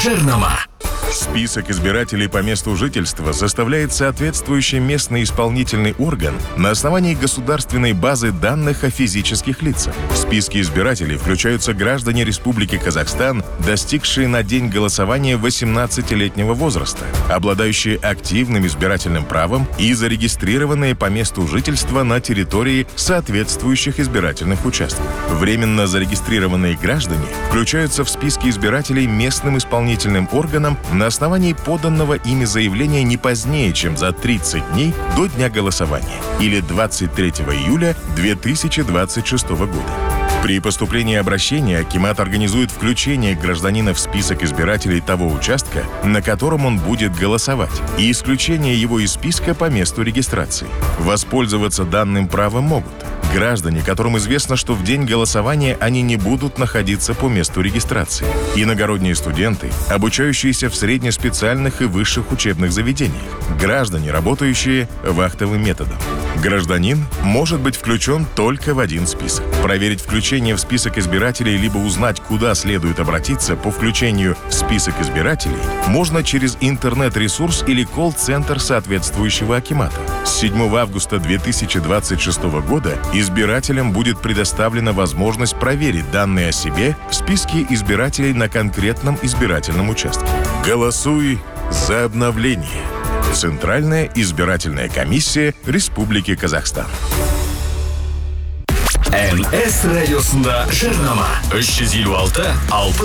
Жирнома. Список избирателей по месту жительства составляет соответствующий местный исполнительный орган на основании государственной базы данных о физических лицах. В списке избирателей включаются граждане Республики Казахстан, достигшие на день голосования 18-летнего возраста, обладающие активным избирательным правом и зарегистрированные по месту жительства на территории соответствующих избирательных участков. Временно зарегистрированные граждане включаются в списки избирателей местным исполнительным органом на основании поданного ими заявления не позднее, чем за 30 дней до дня голосования или 23 июля 2026 года. При поступлении обращения акимат организует включение гражданина в список избирателей того участка, на котором он будет голосовать, и исключение его из списка по месту регистрации. Воспользоваться данным правом могут граждане, которым известно, что в день голосования они не будут находиться по месту регистрации, иногородние студенты, обучающиеся в среднеспециальных и высших учебных заведениях, граждане, работающие вахтовым методом. Гражданин может быть включен только в один список. Проверить включение в список избирателей либо узнать, куда следует обратиться по включению в список избирателей, можно через интернет-ресурс или колл-центр соответствующего акимата. С 7 августа 2026 года избирателям будет предоставлена возможность проверить данные о себе в списке избирателей на конкретном избирательном участке. Голосуй за обновление. Центральная избирательная комиссия Республики Казахстан. НС радиосында Жирнома 356 60